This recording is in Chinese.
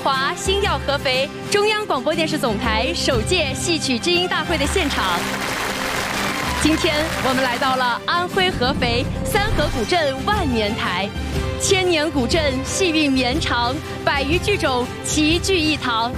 华星耀合肥中央广播电视总台首届戏曲知音大会的现场。今天我们来到了安徽合肥三河古镇万年台，千年古镇戏韵绵长，100余剧种齐聚一堂。